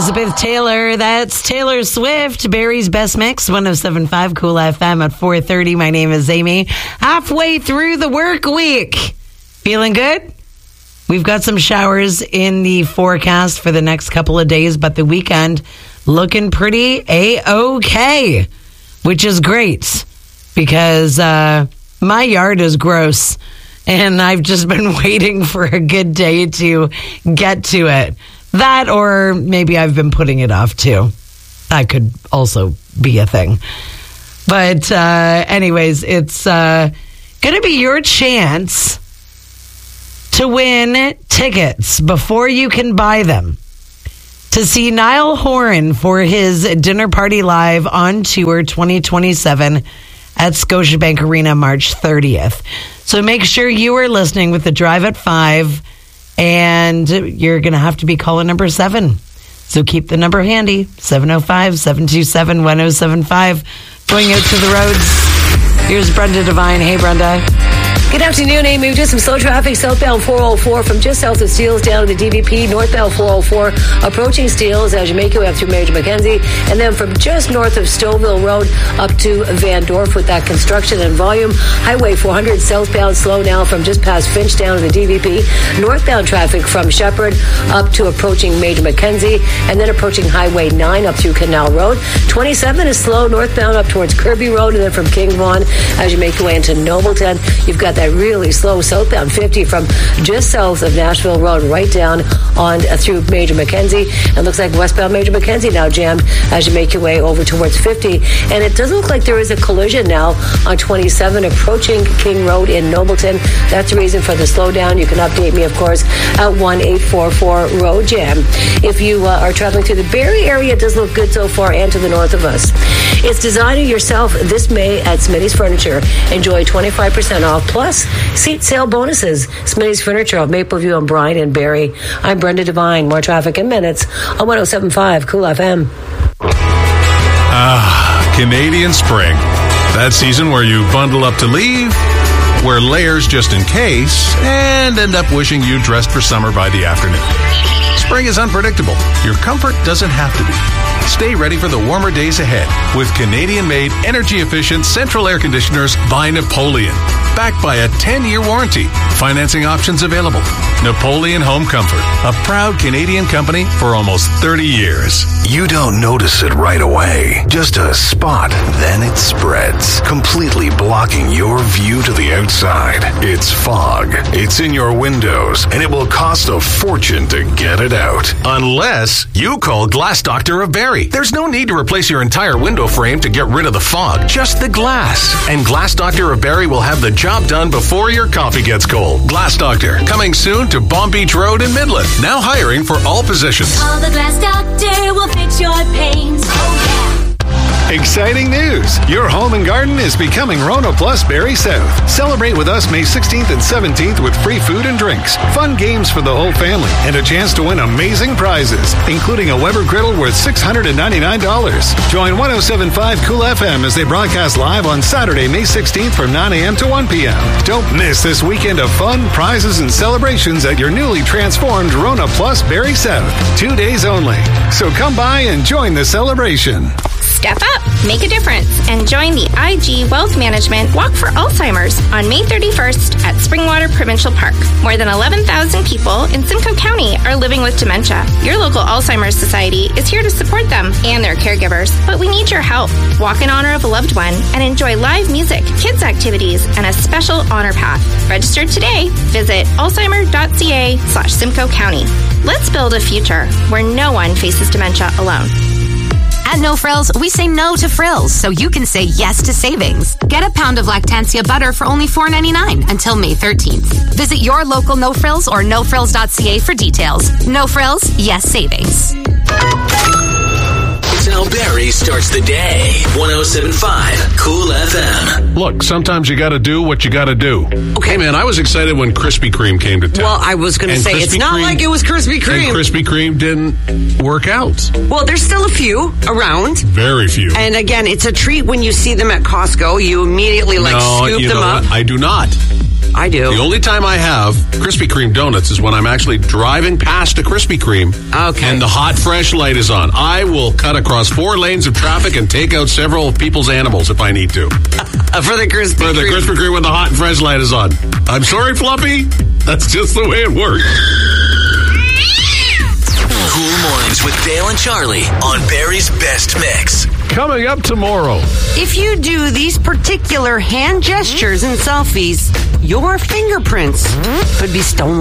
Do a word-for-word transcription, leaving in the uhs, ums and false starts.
Elizabeth Taylor. That's Taylor Swift. Barry's Best Mix, one oh seven point five Cool F M at four thirty. My name is Amy. Halfway through the work week. Feeling good? We've got some showers in the forecast for the next couple of days, but the weekend looking pretty A-okay, which is great because uh, my yard is gross and I've just been waiting for a good day to get to it. That, or maybe I've been putting it off too. That could also be a thing. But uh, anyways, it's uh, going to be your chance to win tickets before you can buy them to see Niall Horan for his Dinner Party Live on Tour twenty twenty-seven at Scotiabank Arena March thirtieth. So make sure you are listening with the Drive at five. And you're going to have to be caller number seven. So keep the number handy, seven oh five, seven two seven, one oh seven five. Going out to the roads, here's Brenda Devine. Hey, Brenda. Good afternoon, Amy. Just some slow traffic southbound four oh four from just south of Steeles down to the D V P, northbound four oh four approaching Steeles as you make your way up through Major Mackenzie, and then from just north of Stouffville Road up to Van Dorp with that construction and volume. Highway four hundred southbound slow now from just past Finch down to the D V P. Northbound traffic from Shepherd up to approaching Major Mackenzie, and then approaching Highway nine up through Canal Road. twenty-seven is slow northbound up towards Kirby Road, and then from King Vaughan as you make your way into Nobleton. You've got that really slow southbound fifty from just south of Nashville Road right down on uh, through Major Mackenzie. It looks like westbound Major Mackenzie now jammed as you make your way over towards fifty. And it does look like there is a collision now on twenty-seven approaching King Road in Nobleton. That's the reason for the slowdown. You can update me, of course, at one eight four four road jam. If you uh, are traveling through the Barrie area, it does look good so far and to the north of us. It's Designer Yourself this May at Smitty's Furniture. Enjoy twenty-five percent off plus seat sale bonuses. Smitty's Furniture of Mapleview and Bryan and Barrie. I'm Brenda Devine. More traffic in minutes on one oh seven point five Cool F M. Ah, Canadian spring. That season where you bundle up to leave, wear layers just in case, and end up wishing you dressed for summer by the afternoon. Spring is unpredictable. Your comfort doesn't have to be. Stay ready for the warmer days ahead with Canadian-made, energy-efficient central air conditioners by Napoleon. Backed by a ten-year warranty. Financing options available. Napoleon Home Comfort, a proud Canadian company for almost thirty years. You don't notice it right away. Just a spot, then it spreads, completely blocking your view to the outside. It's fog. It's in your windows, and it will cost a fortune to get it out. Unless you call Glass Doctor of Barrie. There's no need to replace your entire window frame to get rid of the fog, just the glass. And Glass Doctor of Barrie will have the job done before your coffee gets cold. Glass Doctor, coming soon to Bomb Beach Road in Midland. Now hiring for all positions. Call the Glass Doctor, will fix your pains. Oh, yeah. Exciting news! Your home and garden is becoming Rona Plus Barrie South. Celebrate with us May sixteenth and seventeenth with free food and drinks, fun games for the whole family, and a chance to win amazing prizes, including a Weber griddle worth six hundred ninety-nine dollars. Join one oh seven point five Cool F M as they broadcast live on Saturday, May sixteenth from nine a.m. to one p.m. Don't miss this weekend of fun, prizes, and celebrations at your newly transformed Rona Plus Barrie South. Two days only. So come by and join the celebration. Step up, make a difference, and join the I G Wealth Management Walk for Alzheimer's on May thirty-first at Springwater Provincial Park. More than eleven thousand people in Simcoe County are living with dementia. Your local Alzheimer's Society is here to support them and their caregivers, but we need your help. Walk in honor of a loved one and enjoy live music, kids activities, and a special honor path. Register today. Visit alzheimer.ca slash Simcoe County. Let's build a future where no one faces dementia alone. At No Frills, we say no to frills, so you can say yes to savings. Get a pound of Lactantia butter for only four ninety-nine until May thirteenth. Visit your local No Frills or no frills dot c a for details. No Frills, yes savings. It's how Barrie starts the day. one oh seven point five Cool F M. Look, sometimes you got to do what you got to do. Okay, hey, man, I was excited when Krispy Kreme came to town. Well, I was going to say, Krispy it's not Kreme, like it was Krispy Kreme. And Krispy Kreme didn't work out. Well, there's still a few around. Very few. And again, it's a treat when you see them at Costco. You immediately, like, no, scoop you them know up. What? I do not. I do. The only time I have Krispy Kreme donuts is when I'm actually driving past a Krispy Kreme okay. and the hot fresh light is on. I will cut across four lanes of traffic and take out several people's animals if I need to. For the Krispy For the Kreme. Krispy Kreme when the hot and fresh light is on. I'm sorry, Fluffy. That's just the way it works. Cool Mornings with Dale and Charlie on Barry's Best Mix. Coming up tomorrow. If you do these particular hand gestures and selfies, your fingerprints could be stolen.